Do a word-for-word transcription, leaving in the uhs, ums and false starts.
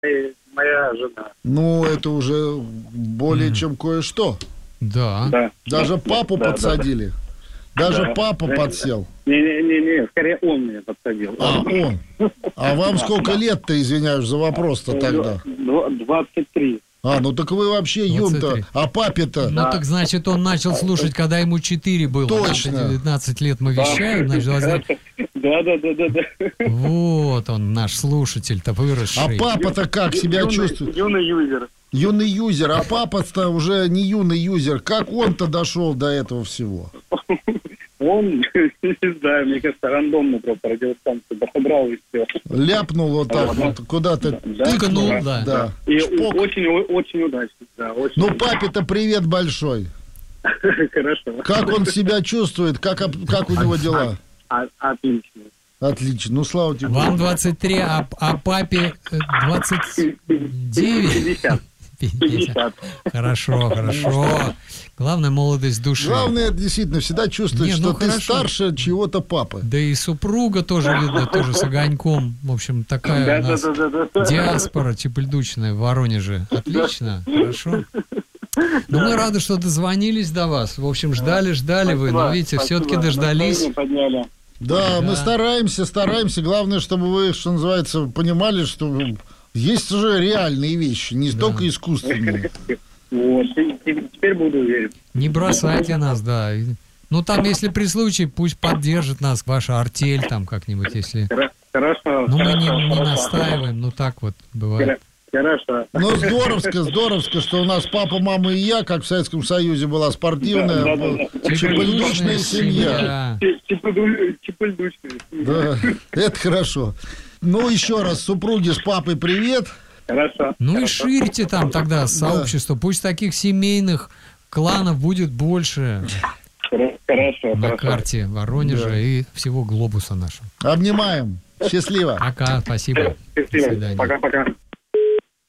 моя жена. Ну, это уже более mm. чем кое-что. Да. да. Даже да, папу да, подсадили. Да. Даже да. папа да. подсел. Не-не-не, скорее он меня подсадил. А, он. А вам сколько лет-то, извиняюсь за вопрос-то тогда? двадцать три. А, ну так вы вообще юн-то, а папе-то... Ну да. Так значит, он начал слушать, когда ему четыре было. Точно. девятнадцать лет мы вещаем, значит, значит... Да, да, да, да, да. Вот он, наш слушатель-то выросший. А папа-то как себя юный, чувствует? Юный юзер. Юный юзер, а папа-то уже не юный юзер. Как он-то дошел до этого всего? Он, не знаю, мне кажется, рандомно просто радиостанцию подобрал и все. Ляпнул вот так вот, куда-то да, тыкнул. Да, да. да. И очень, очень удачно. Да, очень ну, удачно. папе-то привет большой. Хорошо. Как он себя чувствует? Как, как у него дела? Отлично. Отлично. Ну, слава тебе. Вам двадцать три, а, а папе двадцать девять? пятьдесят. пятьдесят. Хорошо, хорошо. Главное, молодость души. Главное, действительно, всегда чувствовать, Не, что ну, ты хорошо. старше чьего-то папы. Да и супруга тоже, видно, тоже с огоньком. В общем, такая Да, у нас да, да, да, да. диаспора чепельдучная в Воронеже. Отлично, хорошо. Ну, мы рады, что дозвонились до вас. В общем, ждали, ждали вы, но, видите, все-таки дождались. Да, Да. мы стараемся, стараемся. Главное, чтобы вы, что называется, понимали, что есть уже реальные вещи, не Да. только искусственные. Вот, теперь буду уверен. Не бросайте нас, да. Ну, там, если при случае, пусть поддержит нас ваша артель там как-нибудь, если... Хорошо. Ну, мы не, хорошо, не хорошо. настаиваем, ну, так вот бывает. Хорошо. Ну, здоровско, здоровско, что у нас папа, мама и я, как в Советском Союзе была спортивная, Да, да, да. чепельдучная семья. Чепельдучная. Да, это хорошо. Ну, еще раз, супруге с папой привет. Хорошо. Ну и хорошо. ширите там тогда сообщество, пусть таких семейных кланов будет больше Хорошо. на хорошо. карте Воронежа Да. и всего глобуса нашего. Обнимаем. Счастливо. Пока, спасибо. До Счастливо. свидания. Пока-пока.